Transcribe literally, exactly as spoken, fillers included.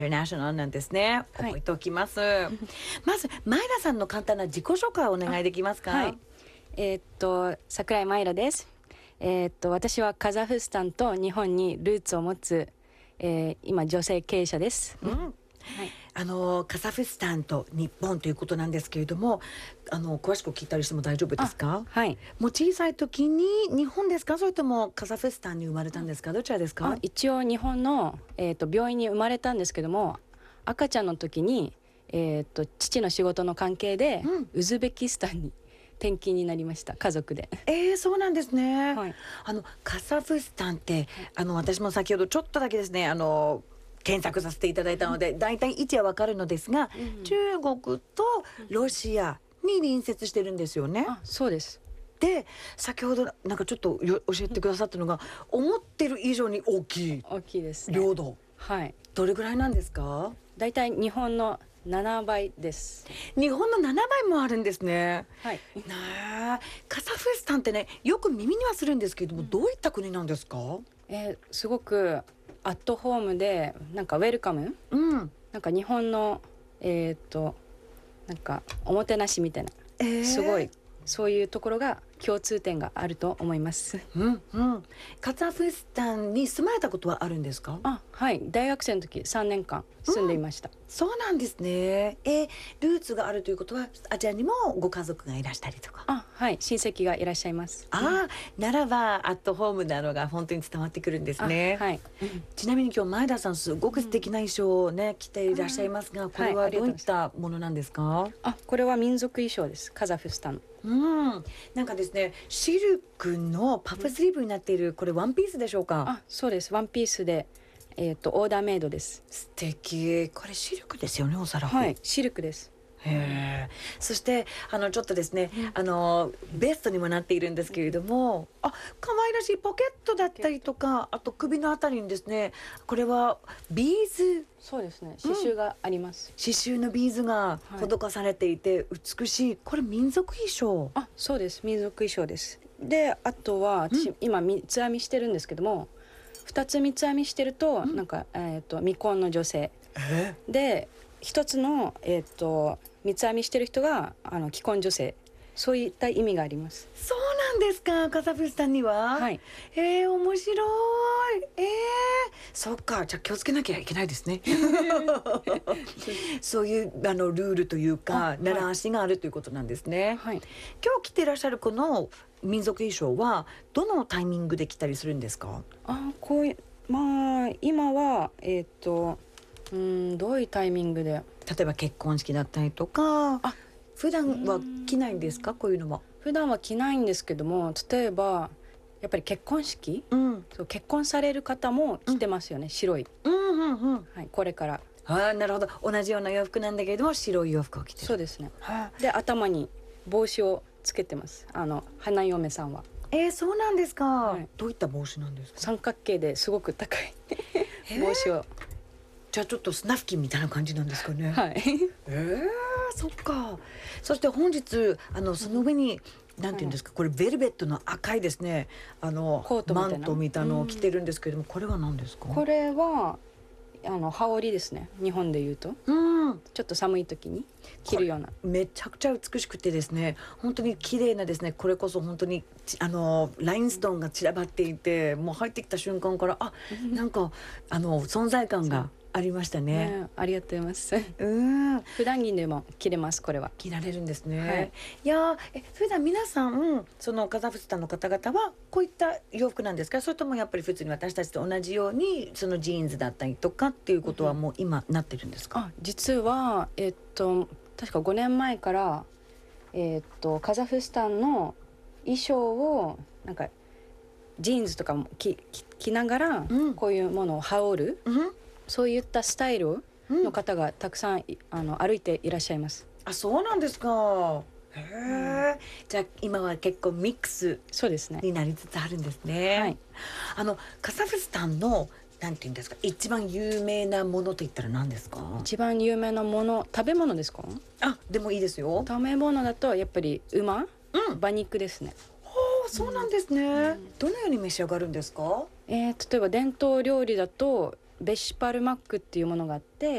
インターナショナルなんですね。 はい覚えておきます。まず前田さんの簡単な自己紹介をお願いできますか？ はい。えーっと桜井マイラです。えーっと私はカザフスタンと日本にルーツを持つ、えー今女性経営者です。 うん、 はい。 あのカザフスタンと日本ということなんですけれども、あの詳しく聞いたりしても大丈夫ですか？ はい。 もう小さい時に日本ですか、それともカザフスタンに生まれたんですか？どちらですか？ あ一応日本の、えーっと病院に生まれたんですけども、赤ちゃんの時に、えーっと父の仕事の関係で、 うんウズベキスタンに転勤になりました。家族で。 えー、そうなんですね。 はい。 あのカザフスタンって、あの私も先ほどちょっとだけですね、あの検索させていただいたので、大体位置はわかるのですが、 うん中国とロシアに隣接してるんですよね。 あそうです。 で、先ほどなんかちょっとよ教えてくださったのが、思ってる以上に大きい大きいですね。 領土、 はい。 どれぐらいなんですか？ だいたい日本のななばいです。 日本のななばいもあるんですね。 はい。 なあ、カザフスタンってね、よく耳にはするんですけれども、どういった国なんですか？ えーすごくアットホームで、なんかウェルカム、 うん、 なんか日本のえーっとなんかおもてなしみたいな、 えーすごいそういうところが共通点があると思います。 うんうん、カザフスタンに住まれたことはあるんですか？ あはい、大学生の時さんねんかん住んでいました。 そうなんですね。えールーツがあるということは、あちらにもご家族がいらしたりとか。 あはい、親戚がいらっしゃいます。 ああ、ならばアットホームなのが本当に伝わってくるんですあね。 はい。 ちなみに今日前田さんすごく素敵な衣装をね、着ていらっしゃいますが、これははいありがとうごどういったものなんですか？ あこれは民族衣装です。カザフスタン。 うん、なんかですね、シルクのパフスリーブになっている、これワンピースでしょうか？ あそうです。ワンピースで、えーっとオーダーメイドです。 素敵。これシルクですよね、おそらく。 はい、シルクです。 へえ。そしてあのちょっとですね、あのベストにもなっているんですけれども、あ、可愛らしいポケットだったりとか、あと首のあたりにですね、これはビーズ、 そうですね。刺繍があります。 刺繍のビーズが施されていて美しい。これ民族衣装。 あそうです。民族衣装です。であとは私、今三つ編みしてるんですけども、二つ三つ編みしてると、なんか、えー、と未婚の女性えで、一つの、えー、と三つ編みしてる人があの既婚女性、そういった意味があります。 そうなんですか、カザフスタンには。 はい。 えー、面白い。えー、そっか、じゃあ気をつけなきゃいけないですね。そういうあのルールというか、 あはい習わしがあるということなんですね。 はい。 今日着ていらっしゃるこの民族衣装はどのタイミングで着たりするんですか？ あこういうまあ今はえっ、とうんどういうタイミングで、 例えば結婚式だったりとか。 あ普段は着ないんですか、こういうのは？ 普段は着ないんですけども、例えばやっぱり結婚式、 うんそう結婚される方も着てますよね、白い。 うんうんうん。 はい、これから。 ああ、なるほど。同じような洋服なんだけれども白い洋服を着てる。 そうですね。 はあ、 で頭に帽子をつけてます。あの花嫁さんはえー、そうなんですか、 はいどういった帽子なんですか？ 三角形ですごく高いえー帽子を。 じゃあちょっとスナフキンみたいな感じなんですかね。 はいえー、そっか。そして本日あのその上に、なんていうんですか、これベルベットの赤いですね、あのコートみたいなマントみたいのを着てるんですけれども、これは何ですか？ これはあの羽織ですね。日本でいうとうんちょっと寒い時に着るような。 めちゃくちゃ美しくてですね、本当に綺麗なですね、これこそ本当にちあのラインストーンが散らばっていて、もう入ってきた瞬間からあ、なんかあの存在感がありましたね。 ね、ありがとうございますうん普段着でも着れます。これは着られるんですね。 はいいやー、え普段皆さんそのカザフスタンの方々はこういった洋服なんですか？それともやっぱり普通に私たちと同じようにそのジーンズだったりとかっていうことはもう今なってるんですか？ あ実はえっと確かごねんまえからえっとカザフスタンの衣装をなんかジーンズとかも着着着ながら、 うんこういうものを羽織る、 うんそういったスタイルの方がたくさんいあの歩いていらっしゃいます。 あ、そうなんですか。へえ、じゃあ今は結構ミックスそうですね。 になりつつあるんですね。 はい。 あのカザフスタンのなんていうんですか、一番有名なものといったら何ですか？ 一番有名なもの、食べ物ですか？ あ、でもいいですよ。 食べ物だとやっぱり馬、 うん、 馬肉ですね。 ほう、そうなんですね。どのように召し上がるんですか？ えー例えば伝統料理だとベシパルマックっていうものがあって